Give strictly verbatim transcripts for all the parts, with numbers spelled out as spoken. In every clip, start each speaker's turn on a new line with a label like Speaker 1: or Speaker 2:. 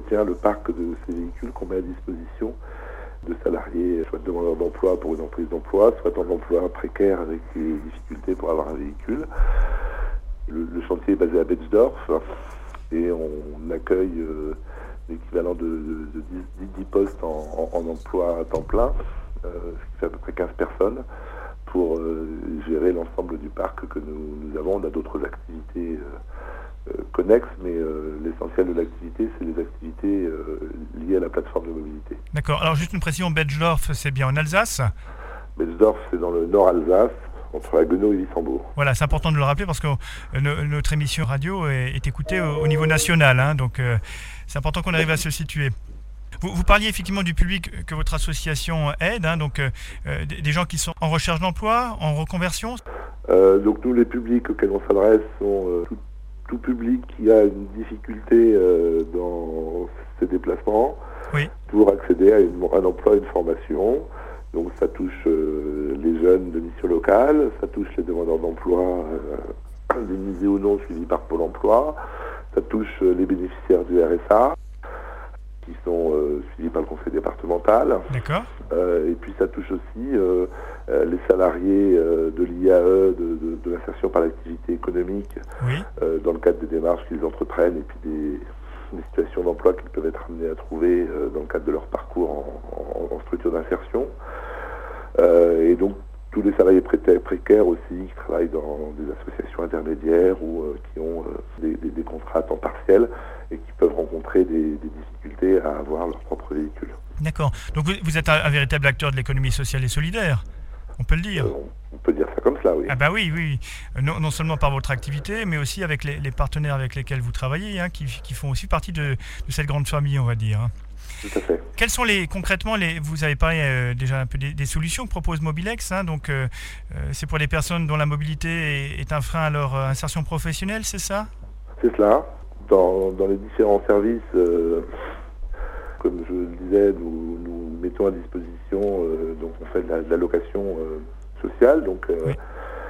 Speaker 1: entretient le parc de ces véhicules qu'on met à disposition de salariés, soit demandeurs d'emploi pour une entreprise d'emploi, soit en emploi précaire avec des difficultés pour avoir un véhicule. Le, le chantier est basé à Betzdorf et on accueille euh, l'équivalent de, de, de dix, dix postes en, en, en emploi à temps plein, euh, ce qui fait à peu près quinze personnes, pour euh, gérer l'ensemble du parc que nous, nous avons. On a d'autres activités euh, euh, connexes, mais euh, l'essentiel de l'activité, c'est les activités euh, liées à la plateforme de mobilité.
Speaker 2: D'accord. Alors juste une précision, Betzdorf, c'est bien en Alsace ?
Speaker 1: Betzdorf, c'est dans le nord Alsace, entre Haguenau et Wissembourg.
Speaker 2: Voilà, c'est important de le rappeler parce que euh, no, notre émission radio est, est écoutée au, au niveau national, hein, donc euh, c'est important qu'on arrive à se situer. Vous, vous parliez effectivement du public que votre association aide, hein, donc euh, des, des gens qui sont en recherche d'emploi, en reconversion.
Speaker 1: Euh, donc nous, les publics auxquels on s'adresse sont euh, tout, tout public qui a une difficulté euh, dans ses déplacements, oui, pour accéder à une, un emploi, une formation. Donc ça touche euh, les jeunes de mission locale, ça touche les demandeurs d'emploi euh, indemnisés ou non suivis par Pôle emploi, ça touche euh, les bénéficiaires du R S A qui sont euh, suivis par le conseil départemental.
Speaker 2: D'accord.
Speaker 1: Euh, et puis ça touche aussi euh, euh, les salariés euh, de l'I A E, de, de, de l'insertion par l'activité économique, oui, euh, dans le cadre des démarches qu'ils entreprennent et puis des, des situations d'emploi qu'ils peuvent être amenés à trouver euh, dans le cadre de leur parcours en, en, en structure d'insertion. Euh, et donc tous les salariés précaires aussi qui travaillent dans des associations intermédiaires ou euh, qui ont euh, des, des, des contrats à temps partiel et qui peuvent rencontrer des, des difficultés à avoir leur propre véhicule.
Speaker 2: D'accord. Donc vous, vous êtes un, un véritable acteur de l'économie sociale et solidaire, on peut le dire.
Speaker 1: Euh, on peut dire ça comme cela, oui.
Speaker 2: Ah bah oui, oui. Non, non seulement par votre activité, mais aussi avec les, les partenaires avec lesquels vous travaillez, hein, qui, qui font aussi partie de, de cette grande famille, on va dire. Hein.
Speaker 1: Tout à fait.
Speaker 2: Quelles sont les concrètement les vous avez parlé euh, déjà un peu des, des solutions que propose Mobilex, hein, donc euh, euh, c'est pour les personnes dont la mobilité est, est un frein à leur euh, insertion professionnelle, c'est ça?
Speaker 1: C'est cela. Dans, dans les différents services, euh, comme je le disais, nous, nous mettons à disposition, euh, donc on fait de la, de la location euh, sociale, donc euh, oui,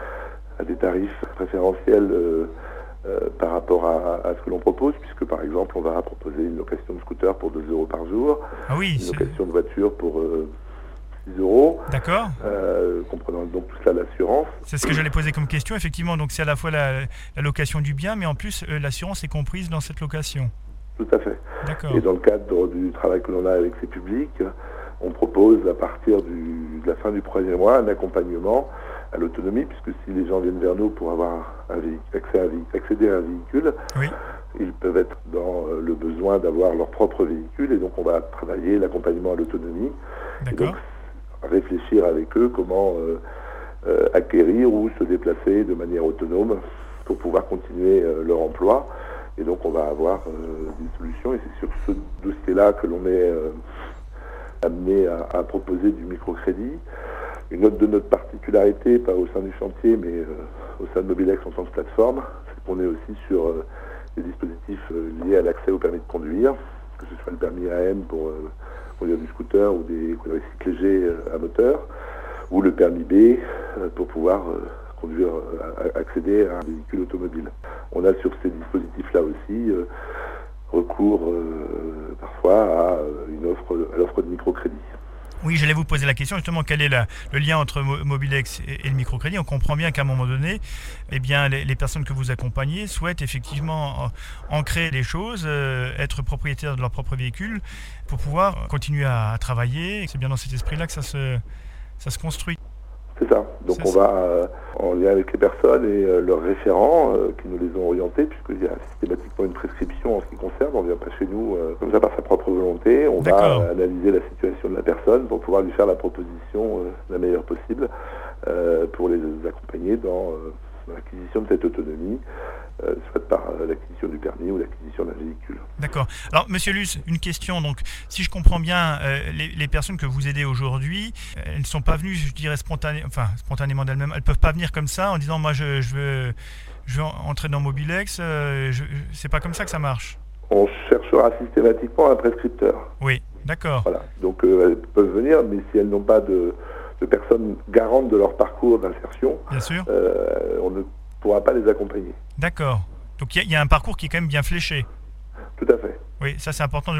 Speaker 1: à des tarifs préférentiels euh, Euh, par rapport à, à ce que l'on propose, puisque par exemple on va proposer une location de scooter pour deux euros par jour,
Speaker 2: ah oui,
Speaker 1: une
Speaker 2: c'est...
Speaker 1: location de voiture pour euh, six euros,
Speaker 2: d'accord,
Speaker 1: euh, comprenant donc tout cela l'assurance. C'est
Speaker 2: ce que j'allais poser comme question, effectivement, donc c'est à la fois la, la location du bien, mais en plus euh, l'assurance est comprise dans cette location.
Speaker 1: Tout à fait.
Speaker 2: D'accord.
Speaker 1: Et dans le cadre du travail que l'on a avec ces publics, on propose à partir du, de la fin du premier mois un accompagnement à l'autonomie, puisque si les gens viennent vers nous pour avoir un véhicule, accès à un véhicule, accéder à un véhicule, oui, ils peuvent être dans le besoin d'avoir leur propre véhicule, et donc on va travailler l'accompagnement à l'autonomie. D'accord. Et donc réfléchir avec eux comment euh, euh, acquérir ou se déplacer de manière autonome pour pouvoir continuer euh, leur emploi. Et donc on va avoir euh, des solutions, et c'est sur ce dossier-là que l'on est euh, amené à, à proposer du microcrédit. Une autre de notre particularité, pas au sein du chantier, mais euh, au sein de Mobilex en tant que plateforme, c'est qu'on est aussi sur euh, des dispositifs euh, liés à l'accès au permis de conduire, que ce soit le permis A M pour euh, conduire du scooter ou des quadricycles légers euh, à moteur, ou le permis B euh, pour pouvoir euh, conduire, euh, accéder à un véhicule automobile. On a sur ces dispositifs-là aussi euh, recours euh, parfois à une offre, à l'offre de microcrédit.
Speaker 2: Oui, j'allais vous poser la question justement, quel est la, le lien entre Mobilex et, et le microcrédit. On comprend bien qu'à un moment donné, eh bien, les, les personnes que vous accompagnez souhaitent effectivement ancrer les choses, euh, être propriétaires de leur propre véhicule pour pouvoir continuer à, à travailler. C'est bien dans cet esprit-là que ça se, ça se construit.
Speaker 1: C'est ça. Donc c'est on ça. va euh, en lien avec les personnes et euh, leurs référents euh, qui nous les ont orientés, puisqu'il y a systématiquement une prescription en ce qui concerne. On ne vient pas chez nous euh, comme ça par sa propre volonté. On D'accord. va euh, analyser la situation de la personne pour pouvoir lui faire la proposition euh, la meilleure possible euh, pour les accompagner dans, euh, dans l'acquisition de cette autonomie, euh, soit par euh, l'acquisition du permis ou l'acquisition d'un véhicule.
Speaker 2: D'accord. Alors, Monsieur Luce, une question. Donc, si je comprends bien, euh, les, les personnes que vous aidez aujourd'hui, euh, elles ne sont pas venues, je dirais, spontané, enfin, spontanément d'elles-mêmes. Elles ne peuvent pas venir comme ça en disant, moi, je, je, veux, je veux entrer dans Mobilex. Euh, je, c'est pas comme ça que ça marche.
Speaker 1: On cherchera systématiquement un prescripteur.
Speaker 2: Oui, d'accord.
Speaker 1: Voilà. Donc, euh, elles peuvent venir, mais si elles n'ont pas de, de personnes garantes de leur parcours d'insertion,
Speaker 2: bien sûr,
Speaker 1: euh, on ne pourra pas les accompagner.
Speaker 2: D'accord. Donc, il y, y a un parcours qui est quand même bien fléché.
Speaker 1: Tout à fait.
Speaker 2: Oui, ça c'est important de